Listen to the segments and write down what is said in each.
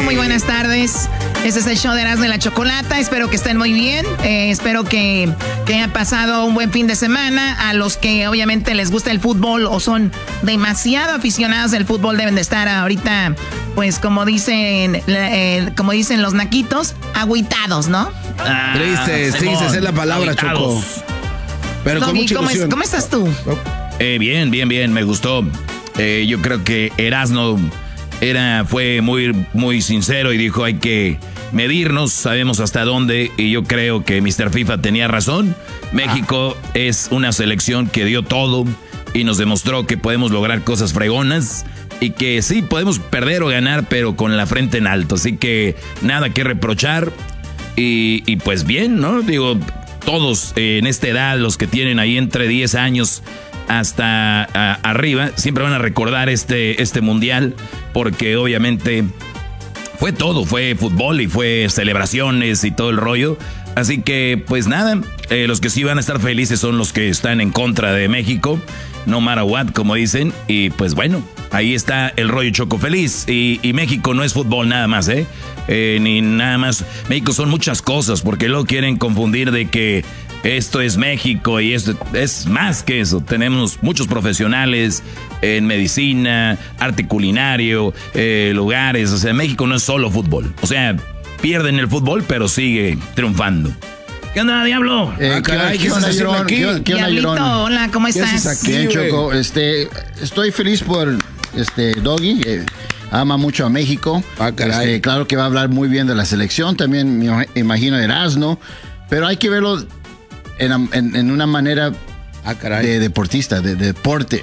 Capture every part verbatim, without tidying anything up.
muy buenas tardes. Este es el show de Erasmo y la Chocolata. Espero que estén muy bien. Eh, espero que, que hayan pasado un buen fin de semana. A los que obviamente les gusta el fútbol o son demasiado aficionados al fútbol deben de estar ahorita, pues como dicen, eh, como dicen los naquitos, agüitados, ¿no? Ah, Triste, sí, esa es la palabra, Choco. Pero con mucha ¿cómo, es, ilusión. ¿Cómo estás tú? Eh, bien, bien, bien, me gustó. Eh, yo creo que Erasmo era, fue muy, muy sincero y dijo hay que medirnos, sabemos hasta dónde, y yo creo que mister FIFA tenía razón. México ah. es una selección que dio todo y nos demostró que podemos lograr cosas fregonas y que sí, podemos perder o ganar, pero con la frente en alto. Así que nada que reprochar y, y pues bien, ¿no? Digo, todos eh, en esta edad, los que tienen ahí entre diez años hasta a, arriba, siempre van a recordar este, este mundial, porque obviamente fue todo, fue fútbol y fue celebraciones y todo el rollo. Así que pues nada, eh, los que sí van a estar felices son los que están en contra de México, no matter what, como dicen. Y pues bueno, ahí está el rollo, Choco, feliz. Y, y México no es fútbol nada más, ¿eh? eh ni nada más. México son muchas cosas, porque luego quieren confundir de que esto es México y esto es más que eso. Tenemos muchos profesionales en medicina, arte culinario, eh, lugares. O sea, México no es solo fútbol. O sea, pierden el fútbol, pero sigue triunfando. ¿Qué onda, Diablo? Eh, ah, caray, ¿Qué, ¿qué onda, haciendo aquí? ¿Qué, qué onda, Diablito, hola, ¿cómo estás? Aquí, Bien, wey. Choco. Este, estoy feliz por este Doggy. Eh, ama mucho a México. Ah, caray. Este, claro que va a hablar muy bien de la selección. También me imagino Erasmo. Pero hay que verlo en, en, en una manera ah, caray. de deportista, de, de deporte.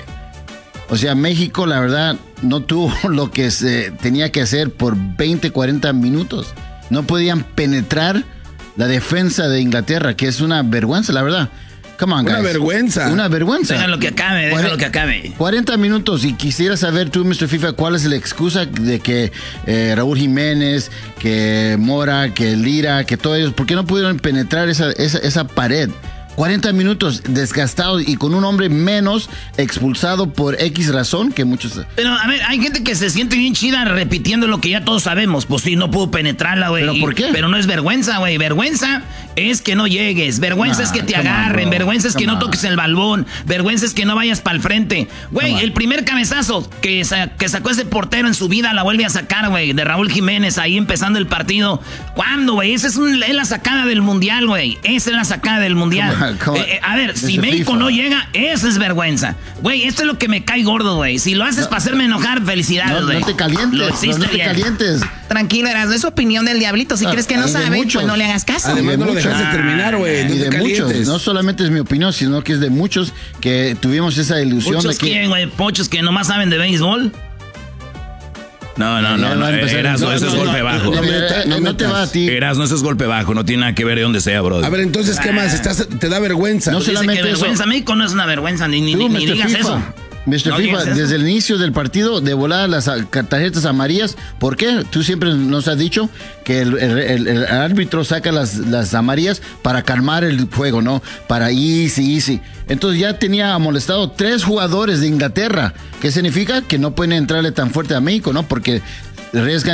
O sea, México, la verdad, no tuvo lo que se tenía que hacer por veinte, cuarenta minutos. No podían penetrar la defensa de Inglaterra, que es una vergüenza, la verdad. Come on, guys. Una vergüenza. Una vergüenza. Déjalo que acabe, déjalo que acabe. cuarenta minutos, y quisiera saber tú, mister FIFA, cuál es la excusa de que eh, Raúl Jiménez, que Mora, que Lira, que todos ellos, ¿por qué no pudieron penetrar esa, esa, esa pared? cuarenta minutos desgastados y con un hombre menos expulsado por X razón que muchos... Pero, a ver, hay gente que se siente bien chida repitiendo lo que ya todos sabemos. Pues sí, no pudo penetrarla, güey. ¿Pero por qué? Pero no es vergüenza, güey. Vergüenza es que no llegues. Vergüenza Nah, es que te come on, agarren. bro. Vergüenza es que Come no on. toques el balón. Vergüenza es que no vayas para el frente. Güey, Come on. el primer cabezazo que, sa que sacó ese portero en su vida la vuelve a sacar, güey. De Raúl Jiménez ahí empezando el partido. ¿Cuándo, güey? Esa es, un, es la sacada del mundial, güey. Esa es la sacada del mundial. Come on, come on. Eh, eh, a ver, si Desde México FIFA. no llega, eso es vergüenza. Güey, esto es lo que me cae gordo, güey. Si lo haces No. para hacerme enojar, felicidades, No, güey. no te calientes, Lo no, hiciste no te bien. calientes. Tranquilo, Erasmo, es su opinión del Diablito. Si Ah, crees que no hay de sabe, muchos. pues no le hagas caso. Además, de no lo muchos. dejaste terminar, güey. No Y te de muchos, calientes. no solamente es mi opinión, sino que es de muchos que tuvimos esa ilusión ¿Muchos de que... quién, güey? ¿Pochos que nomás saben de béisbol? No, no, Ya no, va no, a empezar- Erasmo, no, eso no, es no, golpe no, bajo. no, Eh, meta- eh, no no te metas. va a ti. Erasmo, eso es golpe bajo, no tiene nada que ver de dónde sea, bro. A ver, entonces, ¿qué más? Estás, te da vergüenza. No Pues dice solamente que eso. vergüenza. México no es una vergüenza, ni, ni, Tú, ni mister digas FIFA, eso. mister No FIFA, digas eso. desde el inicio del partido, de volada las a- tarjetas amarillas. ¿Por qué? Tú siempre nos has dicho que el, el- el- el árbitro saca las, las amarillas para calmar el juego, ¿no? Para easy, easy. Entonces ya tenía molestado tres jugadores de Inglaterra. ¿Qué significa? Que no pueden entrarle tan fuerte a México, ¿no? Porque arriesgan